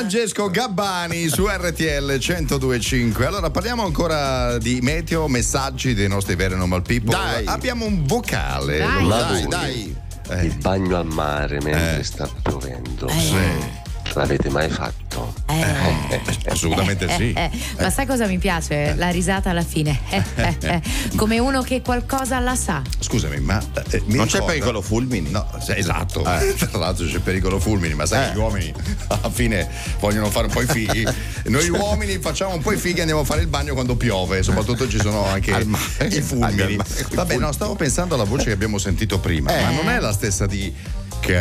Francesco Gabbani su RTL 102.5. Allora parliamo ancora di meteo, messaggi dei nostri veri normal people. Dai. Abbiamo un vocale. Dai. Il bagno al mare mentre sta piovendo. Sì. L'avete mai fatto? Assolutamente sì. Ma sai cosa mi piace? La risata alla fine. Come uno che qualcosa la sa. Scusami, ma Non c'è pericolo fulmini? No, esatto. Tra l'altro c'è pericolo fulmini, ma sai che gli uomini alla fine vogliono fare un po' i fighi. Noi uomini facciamo un po' i fighi e andiamo a fare il bagno quando piove, soprattto ci sono anche i fulmini. Vabbè, no, stavo pensando alla voce che abbiamo sentito prima, ma non è la stessa di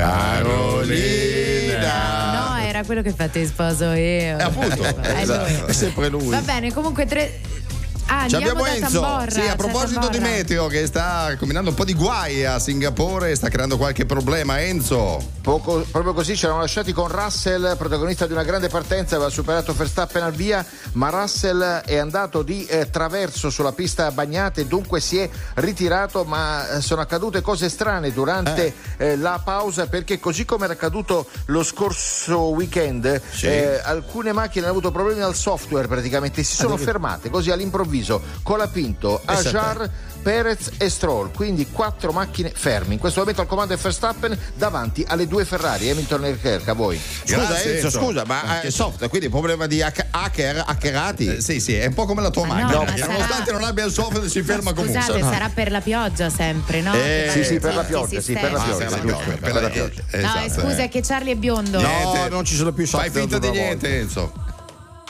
Carolina. No, era quello che fate sposo io. Appunto, esatto. È sempre lui. Va bene, comunque abbiamo da Enzo. Tamborra. Sì, a proposito di meteo che sta combinando un po' di guai a Singapore, sta creando qualche problema. Enzo. Proprio così ci eravamo lasciati con Russell, protagonista di una grande partenza, aveva superato Verstappen al via, ma Russell è andato di traverso sulla pista bagnata e dunque si è ritirato, ma sono accadute cose strane durante la pausa, perché così come era accaduto lo scorso weekend, alcune macchine hanno avuto problemi al software, praticamente si sono fermate così all'improvviso, Colapinto, Ajar, Perez e Stroll, quindi 4 macchine ferme. In questo momento al comando è Verstappen davanti alle 2 Ferrari, Hamilton e Leclerc. A voi. Scusa Enzo, ma è software, quindi problema di hackerati? Sì, è un po' come la tua macchina, no, che ma nonostante non abbia il software si ferma comunque. Scusate, sarà per la pioggia sempre, no? Sì, per la pioggia, per la pioggia. No, scusa, è che Charlie è biondo. No, non ci sono più Fai software. finta di niente, Enzo.